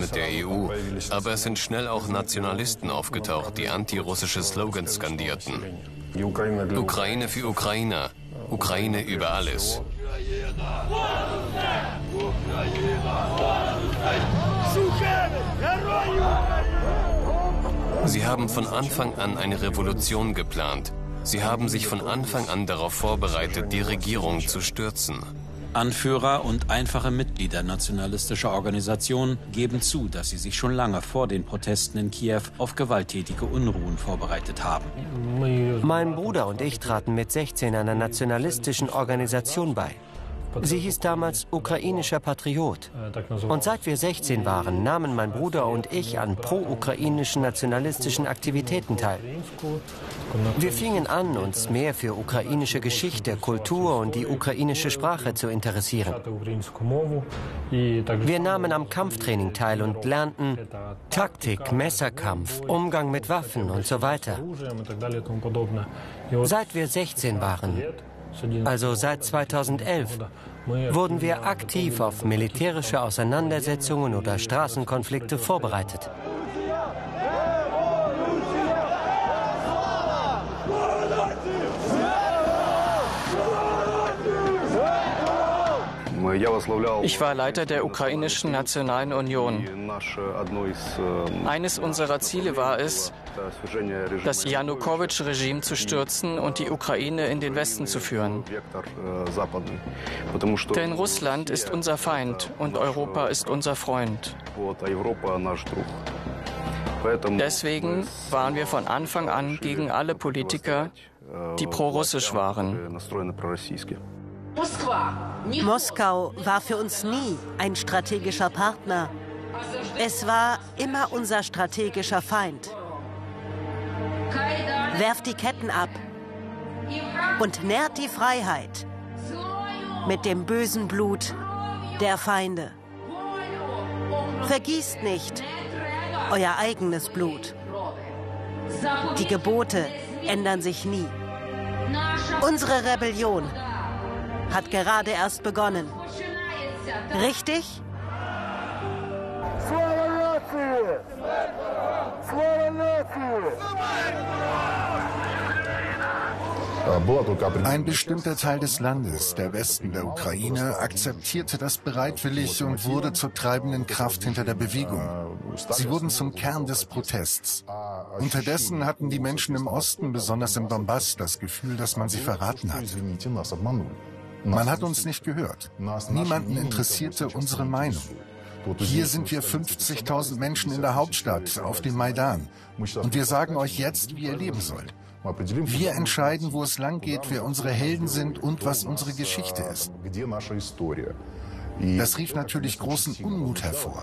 Beitritt der EU, aber es sind schnell auch Nationalisten aufgetaucht, die antirussische Slogans skandierten. Ukraine für Ukrainer, Ukraine über alles. Sie haben von Anfang an eine Revolution geplant. Sie haben sich von Anfang an darauf vorbereitet, die Regierung zu stürzen. Anführer und einfache Mitglieder nationalistischer Organisationen geben zu, dass sie sich schon lange vor den Protesten in Kiew auf gewalttätige Unruhen vorbereitet haben. Mein Bruder und ich traten mit 16 einer nationalistischen Organisation bei. Sie hieß damals Ukrainischer Patriot. Und seit wir 16 waren, nahmen mein Bruder und ich an pro-ukrainischen nationalistischen Aktivitäten teil. Wir fingen an, uns mehr für ukrainische Geschichte, Kultur und die ukrainische Sprache zu interessieren. Wir nahmen am Kampftraining teil und lernten Taktik, Messerkampf, Umgang mit Waffen und so weiter. Seit wir 16 waren, also seit 2011, wurden wir aktiv auf militärische Auseinandersetzungen oder Straßenkonflikte vorbereitet. Ich war Leiter der Ukrainischen Nationalen Union. Eines unserer Ziele war es, das Janukowitsch-Regime zu stürzen und die Ukraine in den Westen zu führen. Denn Russland ist unser Feind und Europa ist unser Freund. Deswegen waren wir von Anfang an gegen alle Politiker, die pro-russisch waren. Moskau war für uns nie ein strategischer Partner. Es war immer unser strategischer Feind. Werft die Ketten ab und nährt die Freiheit mit dem bösen Blut der Feinde. Vergießt nicht euer eigenes Blut. Die Gebote ändern sich nie. Unsere Rebellion hat gerade erst begonnen. Richtig? Ein bestimmter Teil des Landes, der Westen der Ukraine, akzeptierte das bereitwillig und wurde zur treibenden Kraft hinter der Bewegung. Sie wurden zum Kern des Protests. Unterdessen hatten die Menschen im Osten, besonders im Donbass, das Gefühl, dass man sie verraten hat. Man hat uns nicht gehört. Niemanden interessierte unsere Meinung. Hier sind wir 50.000 Menschen in der Hauptstadt, auf dem Maidan. Und wir sagen euch jetzt, wie ihr leben sollt. Wir entscheiden, wo es lang geht, wer unsere Helden sind und was unsere Geschichte ist. Das rief natürlich großen Unmut hervor.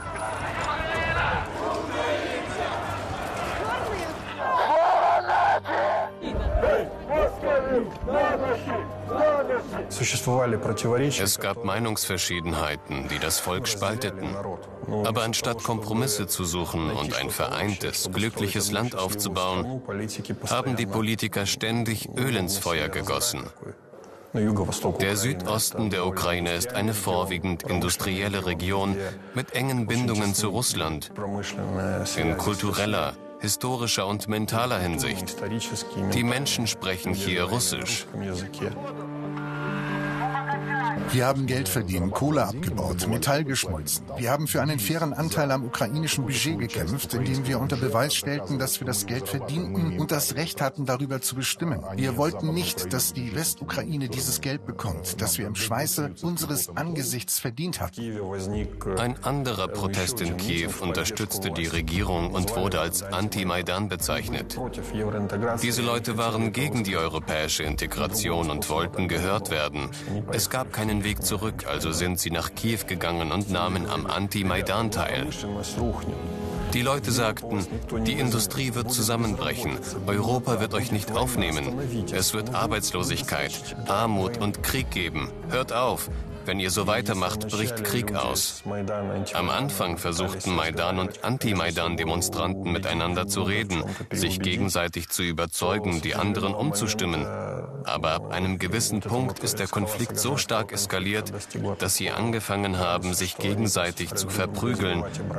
Es gab Meinungsverschiedenheiten, die das Volk spalteten. Aber anstatt Kompromisse zu suchen und ein vereintes, glückliches Land aufzubauen, haben die Politiker ständig Öl ins Feuer gegossen. Der Südosten der Ukraine ist eine vorwiegend industrielle Region mit engen Bindungen zu Russland, in kultureller, historischer und mentaler Hinsicht. Die Menschen sprechen hier Russisch. Wir haben Geld verdient, Kohle abgebaut, Metall geschmolzen. Wir haben für einen fairen Anteil am ukrainischen Budget gekämpft, indem wir unter Beweis stellten, dass wir das Geld verdienten und das Recht hatten, darüber zu bestimmen. Wir wollten nicht, dass die Westukraine dieses Geld bekommt, das wir im Schweiße unseres Angesichts verdient hatten. Ein anderer Protest in Kiew unterstützte die Regierung und wurde als Anti-Maidan bezeichnet. Diese Leute waren gegen die europäische Integration und wollten gehört werden. Es gab keinen Weg zurück, also sind sie nach Kiew gegangen und nahmen am Anti-Maidan teil. Die Leute sagten, die Industrie wird zusammenbrechen, Europa wird euch nicht aufnehmen, es wird Arbeitslosigkeit, Armut und Krieg geben. Hört auf! Wenn ihr so weitermacht, bricht Krieg aus. Am Anfang versuchten Maidan- und Anti-Maidan-Demonstranten miteinander zu reden, sich gegenseitig zu überzeugen, die anderen umzustimmen. Aber ab einem gewissen Punkt ist der Konflikt so stark eskaliert, dass sie angefangen haben, sich gegenseitig zu verprügeln